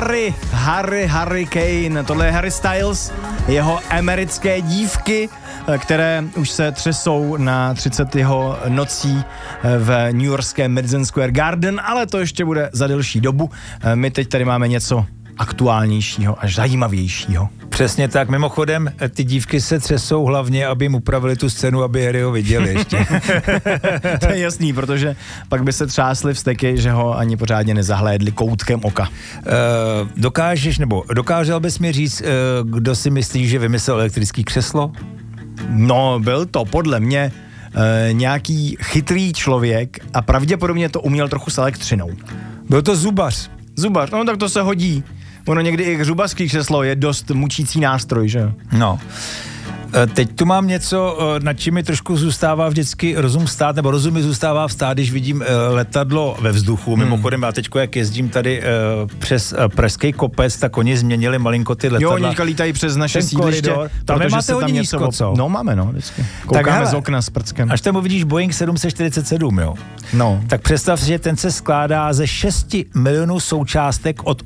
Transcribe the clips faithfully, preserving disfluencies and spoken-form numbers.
Harry, Harry, Harry Kane, tohle je Harry Styles, jeho americké dívky, které už se třesou na třicet jeho nocí v newyorském Madison Square Garden, ale to ještě bude za delší dobu. My teď tady máme něco aktuálnějšího až zajímavějšího. Přesně tak. Mimochodem, ty dívky se třesou hlavně, aby jim upravili tu scénu, aby Harryho viděli ještě. To je jasný, protože pak by se třásly vzteky, že ho ani pořádně nezahlédli koutkem oka. Uh, dokážeš, nebo dokázal bys mi říct, uh, kdo si myslí, že vymyslel elektrický křeslo? No, byl to podle mě uh, nějaký chytrý člověk a pravděpodobně to uměl trochu s elektřinou. Byl to zubař. Zubař, no tak to se hodí. Ono někdy i zubařský křeslo je dost mučící nástroj, že jo? No. Teď tu mám něco, nad čím mi trošku zůstává vždycky rozum stát, nebo rozum mi zůstává vstát, když vidím letadlo ve vzduchu. Hmm. Mimochodem, já teďko, jak jezdím tady přes Pražský kopec, tak oni změnili malinko ty letadla. Jo, oni lítají přes naše sídliště. Tam máte hodně nízko, co? No, máme, no, vždycky. Koukáme tak, hele, z okna s prckem. Až tam uvidíš Boeing sedm set čtyřicet sedm, jo? No. Tak představ si, že ten se skládá ze šesti milionů součástek od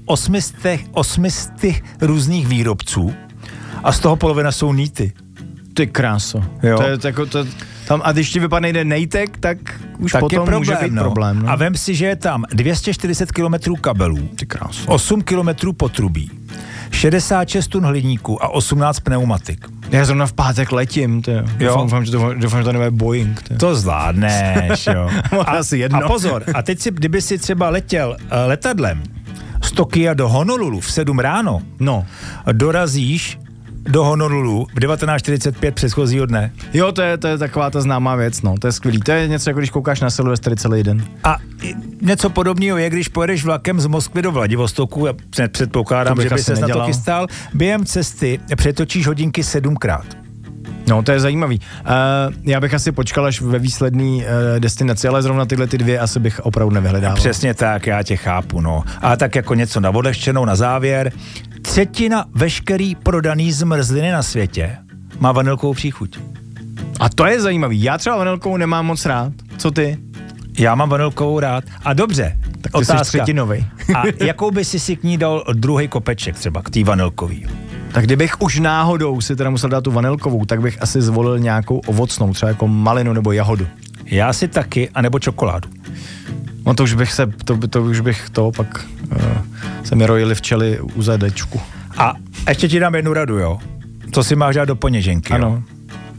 osmi set různých výrobců a z toho polovina jsou nýty. Ty kráso. Jo. To je jako to, tam, a když ti vypadne jeden nejtek, tak už tak potom problém, může být no. problém. No. A vem si, že je tam dvě stě čtyřicet kilometrů kabelů, ty kráso. osm kilometrů potrubí, šedesát šest tun hliníku a osmnáct pneumatik. Já zrovna v pátek letím, ty. Doufám, že to, doufám, že to nebude Boeing. Ty. To zvládneš, jo. a, asi jedno. A pozor, a teď si, kdyby si třeba letěl uh, letadlem z Tokia do Honolulu v sedm ráno, no, dorazíš do Honolulu v devatenáct čtyřicet pět předchozího dne. Jo, to je, to je taková ta známá věc, no, to je skvělý. To je něco, jako když koukáš na Silvestry celý den. A něco podobného je, když pojedeš vlakem z Moskvy do Vladivostoku, já předpokládám, že by ses na to chystal, během cesty přetočíš hodinky sedmkrát. No, to je zajímavý. Uh, já bych asi počkal až ve výsledný uh, destinaci, ale zrovna tyhle ty dvě asi bych opravdu nevyhledával. Přesně tak, já tě chápu, no. A tak jako něco na odlehčenou na závěr. Třetina veškerý prodaný zmrzliny na světě má vanilkovou příchuť. A to je zajímavý. Já třeba vanilkovou nemám moc rád. Co ty? Já mám vanilkovou rád. A dobře, tak ty otázka. Jsi třetinovej. A jakou by si si k ní dal druhý kopeček třeba, k té vanilkový? Tak kdybych už náhodou si teda musel dát tu vanilkovou, tak bych asi zvolil nějakou ovocnou, třeba jako malinu nebo jahodu. Já si taky, anebo čokoládu. No to už bych se, to, to už bych to pak uh, se mi rojili včely u zadečku. A ještě ti dám jednu radu, jo? Co si máš dát do peněženky, ano. Jo?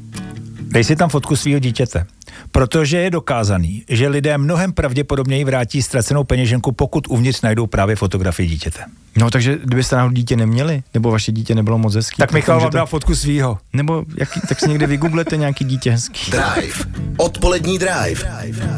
Dej si tam fotku svého dítěte. Protože je dokázaný, že lidé mnohem pravděpodobněji vrátí ztracenou peněženku, pokud uvnitř najdou právě fotografii dítěte. No takže kdybyste náhodou dítě neměli, nebo vaše dítě nebylo moc hezký. Tak Michal vám dá fotku svýho. Nebo jaký, tak si někde vygooglete nějaký dítě hezký. Drive. Odpolední Drive.